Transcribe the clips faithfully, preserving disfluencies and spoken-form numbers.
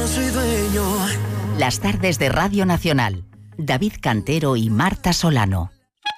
no soy dueño. Las tardes de Radio Nacional. David Cantero y Marta Solano.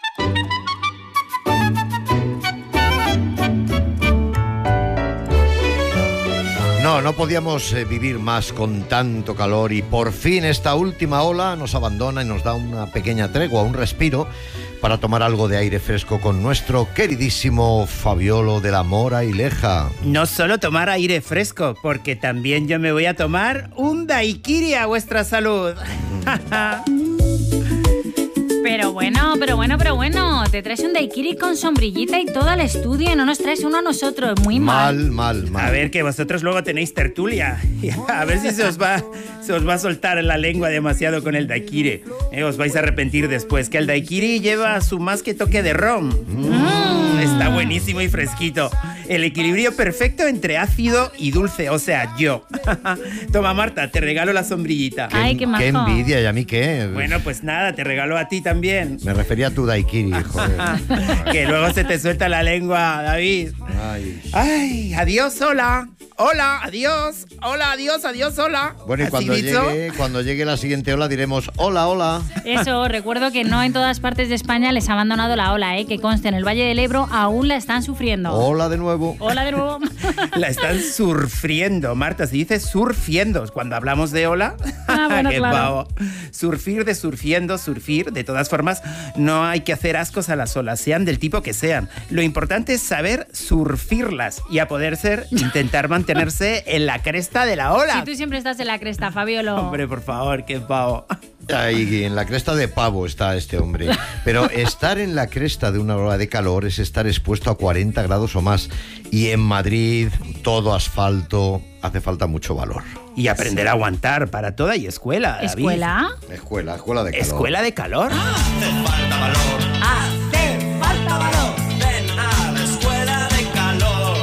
No, no podíamos eh, vivir más con tanto calor y por fin esta última ola nos abandona y nos da una pequeña tregua, un respiro para tomar algo de aire fresco con nuestro queridísimo Fabiolo de la Mora y Leja. No solo tomar aire fresco, porque también yo me voy a tomar un daiquiri a vuestra salud. Pero bueno, pero bueno, pero bueno, te traes un daiquiri con sombrillita y todo al estudio y no nos traes uno a nosotros, muy mal. Mal, mal, mal. A ver, que vosotros luego tenéis tertulia. A ver si se os va, se os va a soltar la lengua demasiado con el daiquiri. Eh, os vais a arrepentir después, que el daiquiri lleva su más que toque de ron. Mm, está buenísimo y fresquito. El equilibrio perfecto entre ácido y dulce, o sea, yo. Toma, Marta, te regalo la sombrillita. Ay, qué majo. Qué envidia, ¿y a mí qué? Bueno, pues nada, te regalo a ti también. Me refería a tu daiquiri, joder. Que luego se te suelta la lengua, David. Ay. Ay, adiós, hola. Hola, adiós. Hola, adiós, adiós, hola. Bueno, y ¿Así cuando dicho? llegue, cuando llegue la siguiente ola diremos hola, hola. Eso, recuerdo que no en todas partes de España les ha abandonado la ola, ¿eh? Que conste, en el Valle del Ebro aún la están sufriendo. Hola de nuevo. Hola de nuevo. La están surfiendo, Marta, se dice surfiendo. Cuando hablamos de ola, Ah, bueno, qué claro. pavo. Surfir de surfiendo, surfir. De todas formas, no hay que hacer ascos a las olas, sean del tipo que sean. Lo importante es saber surfirlas y a poder ser, intentar mantenerse en la cresta de la ola. Si tú siempre estás en la cresta, Fabiolo. Hombre, por favor, qué pavo. Ahí en la cresta de pavo está este hombre. Pero estar en la cresta de una ola de calor es estar expuesto a cuarenta grados o más. Y en Madrid, todo asfalto, hace falta mucho valor. Y aprender a aguantar para toda y escuela, David. ¿Escuela? Escuela, escuela de calor. ¿Escuela de calor? Hace falta valor. Hace falta valor. Ven a la escuela de calor.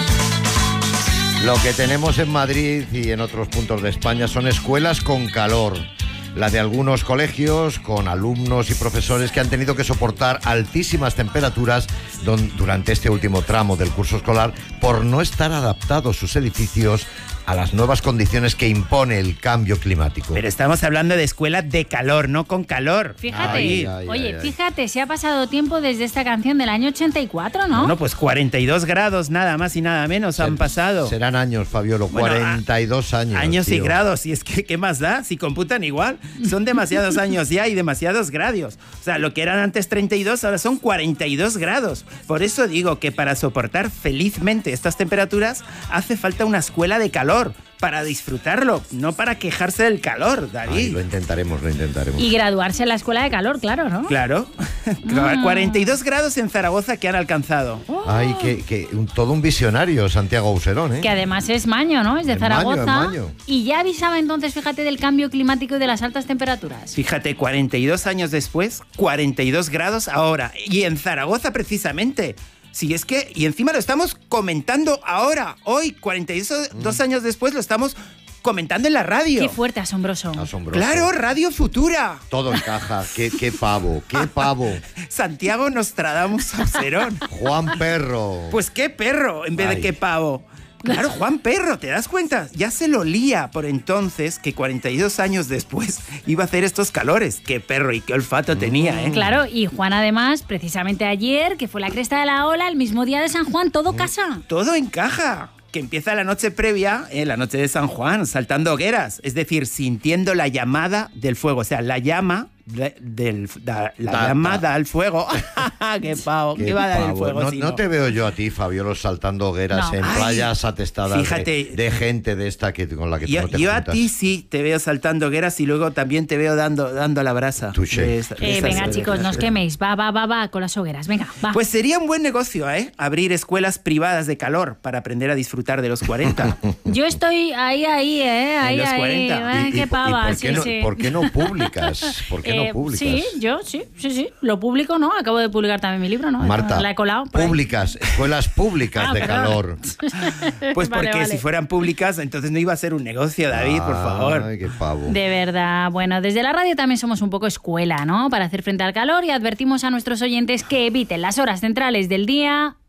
Lo que tenemos en Madrid y en otros puntos de España son escuelas con calor. La de algunos colegios con alumnos y profesores que han tenido que soportar altísimas temperaturas don, durante este último tramo del curso escolar por no estar adaptados sus edificios a las nuevas condiciones que impone el cambio climático. Pero estamos hablando de escuela de calor, no con calor. Fíjate, Ay, ay, oye, ay, ay. fíjate, se ha pasado tiempo desde esta canción del año ochenta y cuatro, ¿no? Bueno, pues cuarenta y dos grados nada más y nada menos han Ser- pasado. Serán años, Fabiolo, Bueno, cuarenta y dos años. Años y tío. grados, y es que ¿qué más da? Si computan igual, son demasiados años ya y demasiados grados. O sea, lo que eran antes treinta y dos, ahora son cuarenta y dos grados. Por eso digo que para soportar felizmente estas temperaturas hace falta una escuela de calor, para disfrutarlo, no para quejarse del calor, David. Ay, lo intentaremos, lo intentaremos. Y graduarse en la escuela de calor, claro, ¿no? Claro. Mm. cuarenta y dos grados en Zaragoza que han alcanzado. Ay, que, que un, todo un visionario, Santiago Auserón, ¿eh? Que además es maño, ¿no? Es de Es maño, Zaragoza. es maño. Y ya avisaba entonces, fíjate, del cambio climático y de las altas temperaturas. Fíjate, cuarenta y dos años después, cuarenta y dos grados ahora. Y en Zaragoza, precisamente. Si es que, y encima lo estamos comentando ahora, hoy, cuarenta y dos años después, lo estamos comentando en la radio. Qué fuerte, asombroso. Asombroso. Claro, Radio Futura. Todo encaja. Qué, qué pavo, qué pavo. Santiago Nostradamus Auserón. Juan Perro. Pues qué perro, en vez Ay. de qué pavo. Claro, Juan Perro, ¿te das cuenta? Ya se lo lía por entonces que cuarenta y dos años después iba a hacer estos calores. Qué perro y qué olfato tenía, ¿eh? Claro, y Juan además, precisamente ayer, que fue la cresta de la ola, el mismo día de San Juan, todo casa. Todo encaja. Que empieza la noche previa, eh, la noche de San Juan, saltando hogueras. Es decir, sintiendo la llamada del fuego. O sea, la llama de- del, da- la Da- llama da. da al fuego. ¡Qué pavo! ¿Qué, Qué va a dar el pavo. fuego? No, si no te veo yo a ti, Fabiolo, saltando hogueras No. en Ay, playas atestadas fíjate. de, de gente de esta que, con la que tú Yo, no te yo a juntas. ti sí te veo saltando hogueras y luego también te veo dando, dando la brasa. Touché. de esa- de Eh, esas venga, hogueras. chicos, no os queméis. Va, va, va, va, con las hogueras. Venga, va. Pues sería un buen negocio, ¿eh? Abrir escuelas privadas de calor para aprender a disfrutar de los cuarenta. Yo estoy ahí, ahí, ¿eh? Ahí, los ahí. cuarenta. Ay, ¿Y- y- qué y pava, por, sí, qué no, sí. por qué no publicas? ¿Por qué Eh, no publicas? Sí, yo, sí, sí, sí. Lo publico, ¿no? Acabo de publicar también mi libro, ¿no? Marta, La he colado. por ahí. públicas, escuelas públicas Ah, de perdón. calor. Pues Vale, porque vale. si fueran públicas, entonces no iba a ser un negocio, David, por favor. Ay, qué pavo. De verdad. Bueno, desde la radio también somos un poco escuela, ¿no? Para hacer frente al calor y advertimos a nuestros oyentes que eviten las horas centrales del día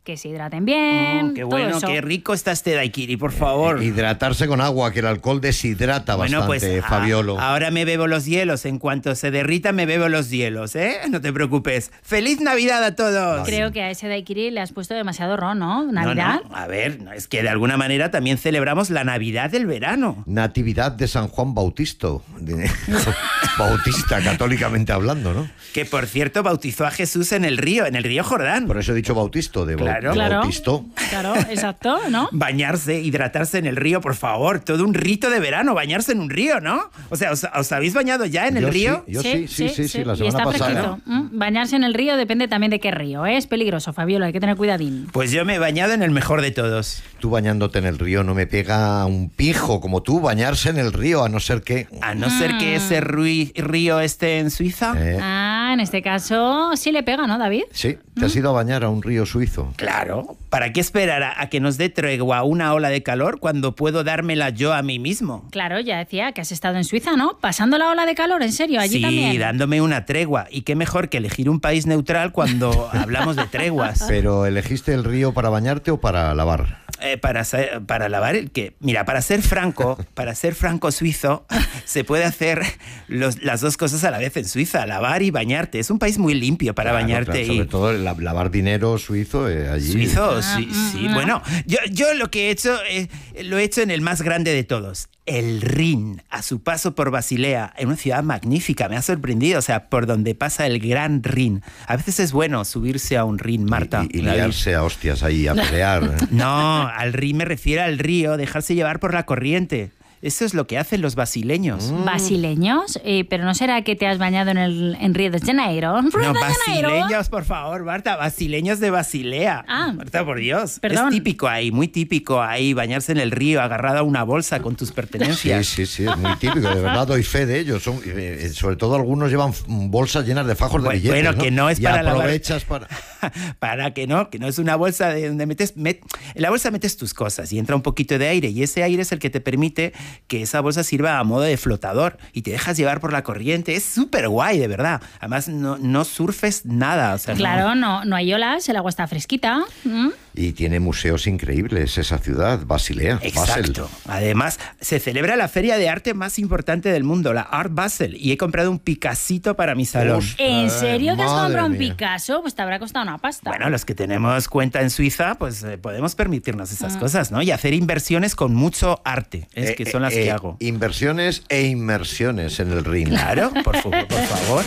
que se hidraten bien. Mm, qué todo bueno, eso. qué rico está este daiquiri, por favor. Hidratarse con agua, que el alcohol deshidrata Bueno, bastante, pues a- Fabiolo. ahora me bebo los hielos. En cuanto se derrita, me bebo los hielos, ¿eh? No te preocupes. ¡Feliz Navidad a todos! Creo que a ese daiquiri le has puesto demasiado ron, ¿no? No, Navidad. no, a ver, no, es que de alguna manera también celebramos la Navidad del verano. Natividad de San Juan Bautista. De- Bautista, católicamente hablando, ¿no? Que, por cierto, bautizó a Jesús en el río, en el río Jordán. Por eso he dicho Bautisto, de, bau- Claro. de Claro. Bautisto. Claro, exacto, ¿no? Bañarse, hidratarse en el río, por favor. Todo un rito de verano, bañarse en un río, ¿no? O sea, ¿os, os habéis bañado ya en el Yo río? sí, yo sí, sí, sí, sí, la Y semana está pasada. fresquito. Mm, Bañarse en el río depende también de qué río, ¿eh? Es peligroso, Fabiola, hay que tener cuidadín. Pues yo me he bañado en el mejor de todos. Tú bañándote en el río no me pega un pijo como tú bañarse en el río, a no ser que... A no ser que ese rui- río esté en Suiza. Eh, Ah, en este caso sí le pega, ¿no, David? sí, te has ido a bañar a un río suizo. Claro. ¿Para qué esperar a, a que nos dé tregua una ola de calor cuando puedo dármela yo a mí mismo? Claro, ya decía que has estado en Suiza, ¿no? Pasando la ola de calor, en serio, allí sí, también. dándome una tregua. Y qué mejor que elegir un país neutral cuando hablamos de treguas. Pero ¿elegiste el río para bañarte o para lavar? Eh, para, sa- para lavar el que... Mira, para ser franco, para ser franco suizo, se puede hacer los- las dos cosas a la vez en Suiza, lavar y bañarte. Es un país muy limpio para Claro, bañarte. claro, sobre y... todo el la- lavar dinero suizo eh, allí. Suizo, Ah, sí, mm, sí. mm. Bueno, yo, yo lo que he hecho, eh, lo he hecho en el más grande de todos, el Rin, a su paso por Basilea, en una ciudad magnífica. Me ha sorprendido, o sea, por donde pasa el gran Rin. A veces es bueno subirse a un Rin, Marta. Y, y David. liarse a hostias ahí, a pelear. ¿eh? No, al Rin me refiero al río, dejarse llevar por la corriente. Eso es lo que hacen los basileños. ¿Basileños? Eh, pero ¿no será que te has bañado en el en Río de Janeiro? ¿Río No, de Janeiro? basileños, por favor, Marta, basileños de Basilea. Ah. Marta, por Dios. Perdón. Es típico ahí, muy típico ahí, bañarse en el río, agarrado a una bolsa con tus Sí, pertenencias. sí, sí, es muy típico, de verdad doy fe de ello. Son, eh, sobre todo algunos llevan f- bolsas llenas de fajos de Bueno, billetes. bueno, que no es y para lavar- aprovechas para... Para que no, que no es una bolsa de donde metes... met- en la bolsa metes tus cosas y entra un poquito de aire y ese aire es el que te permite que esa bolsa sirva a modo de flotador y te dejas llevar por la corriente. Es súper guay, de verdad. Además, no, no surfes nada. O sea, no- Claro, no, no hay olas, el agua está fresquita. ¿Mm? Y tiene museos increíbles esa ciudad, Basilea. Basel. Exacto. Además, se celebra la feria de arte más importante del mundo, la Art Basel, y he comprado un Picasito para mi salón. Hostia. ¿En serio que has madre comprado un mía. Picasso? Pues te habrá costado una pasta. Bueno, los que tenemos cuenta en Suiza, pues eh, podemos permitirnos esas Ah. cosas, ¿no? Y hacer inversiones con mucho arte, es Eh, que son las eh, que eh, hago. Inversiones e inmersiones en el ring. Claro, por favor, por favor.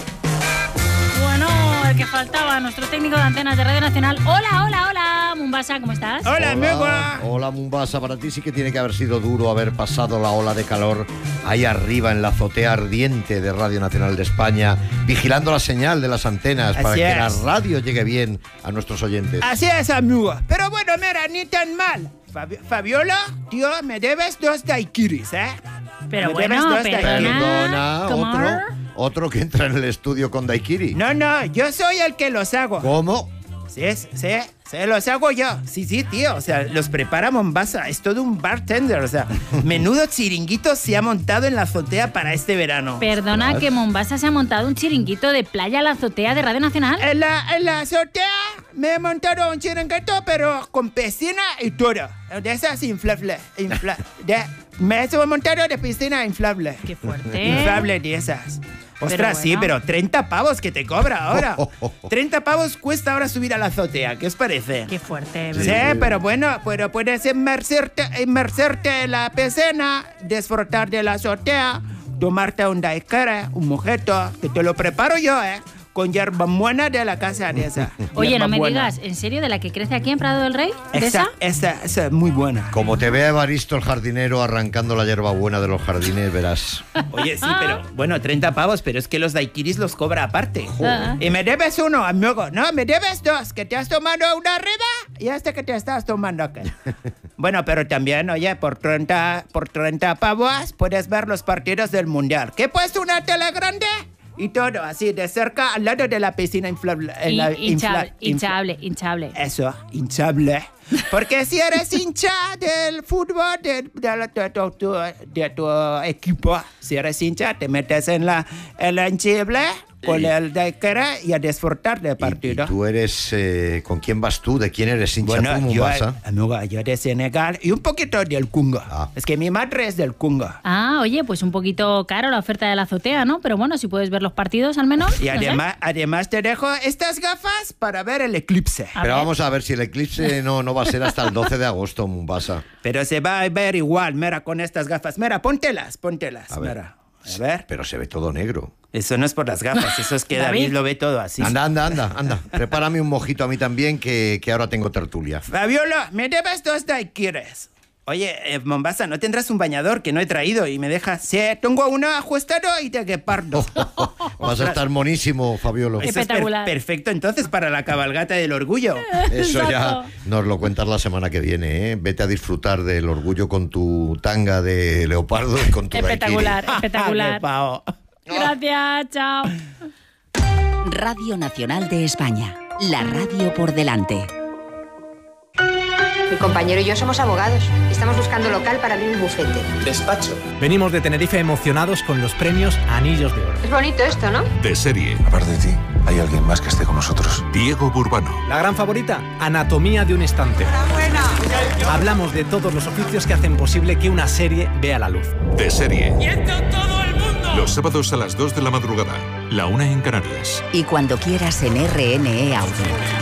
Bueno, el que faltaba, nuestro técnico de antenas de Radio Nacional. Hola, hola, hola, Mumbasa, ¿cómo estás? Hola, Hola, Megua. hola Mombasa, para ti sí que tiene que haber sido duro haber pasado la ola de calor ahí arriba en la azotea ardiente de Radio Nacional de España, vigilando la señal de las antenas para Así que la es. radio llegue bien a nuestros oyentes. Así es, amigo. Pero bueno, mira, ni tan mal. Fabi- Fabiola, tío, me debes dos daiquiris, ¿eh? Pero Me bueno, debes dos perdona. Perdona, ¿Cómo? otro, otro que entra en el estudio con daiquiri. No, no, yo soy el que los hago. ¿Cómo? Sí, sí, sí, los hago yo. Sí, sí, tío. O sea, los prepara Mombasa. Es todo un bartender. O sea, menudo chiringuito se ha montado en la azotea para este verano. Perdona, Ostras. que Mombasa se ha montado un chiringuito de playa a la azotea de Radio Nacional. En la, en la azotea me he montado un chiringuito, pero con piscina y todo. De esas inflables. Infla, de, me he montado de piscina inflable. Qué fuerte. Inflable de esas. Ostras, Pero sí, bueno. pero treinta pavos que te cobra ahora. treinta pavos cuesta ahora subir a la azotea. ¿Qué os parece? Qué fuerte. Sí. Sí, pero bueno, pero puedes inmerserte, inmerserte en la piscina, disfrutar de la azotea, tomarte un daiquiri, un mojito, que te lo preparo yo, ¿eh? Con hierbabuena de la casa de esa. Oye, no me Hierbabuena. digas, ¿en serio de la que crece aquí en Prado del Rey? ¿De esa? Esa, esa, esa es muy buena. Como te vea Evaristo el jardinero arrancando la hierba buena de los jardines, verás. Oye, sí, pero bueno, treinta pavos, pero es que los daiquiris los cobra aparte. Ah. Y me debes uno, amigo. No, me debes dos, que te has tomado una arriba y este que te estás tomando acá. Bueno, pero también, oye, por treinta, por treinta pavos puedes ver los partidos del Mundial. ¿Qué he puesto una tele grande? Y todo, así, de cerca, al lado de la piscina inflable. en la Hin- infla- hinchable, hinchable, hinchable. Eso, hinchable. Porque si eres hincha del fútbol, de, de, la- de tu- tu, de tu equipo, si eres hincha, te metes en la, en la hinchable con Y- el daiquiri y a disfrutar del Y, y partido. tú eres... eh, ¿Con quién vas tú? ¿De quién eres hincha Bueno, tú, yo, Mombasa? amigo, yo de Senegal y un poquito del Congo. Ah. Es que mi madre es del Congo. Ah, oye, pues un poquito caro la oferta de la azotea, ¿no? Pero bueno, si puedes ver los partidos al menos. Y no sé. además, además te dejo estas gafas para ver el eclipse. A Pero ver. vamos a ver si el eclipse no, no va a ser hasta el doce de agosto, Mombasa. Pero se va a ver igual, mira, con estas gafas. Mira, póntelas, póntelas, A ver. mira. A ver. Pero se ve todo negro. Eso no es por las gafas, eso es que David, David. lo ve todo así. Anda, anda, anda, anda. Prepárame un mojito a mí también, que, que ahora tengo tertulia. Fabiola, me debes dos daiquiris. Oye, eh, Mombasa, ¿no tendrás un bañador que no he traído y me dejas? Sí, tengo uno ajustado y de guepardo. Vas a estar monísimo, Fabiolo. Eso es Espectacular. per- perfecto entonces para la cabalgata del orgullo. Eso ya Exacto. nos lo cuentas la semana que viene, ¿eh? Vete a disfrutar del orgullo con tu tanga de leopardo y con tu Espectacular, ¡Qué espectacular. pao! Gracias, chao. Radio Nacional de España. La radio por delante. Mi compañero y yo somos abogados. Estamos buscando local para abrir un bufete. Despacho. Venimos de Tenerife emocionados con los premios Anillos de Oro. Es bonito esto, ¿no? De serie. Aparte de ti, ¿hay alguien más que esté con nosotros? Diego Burbano. La gran favorita, Anatomía de un instante. Hablamos de todos los oficios que hacen posible que una serie vea la luz. De serie. Los sábados a las dos de la madrugada. La una en Canarias. Y cuando quieras en R N E Audio.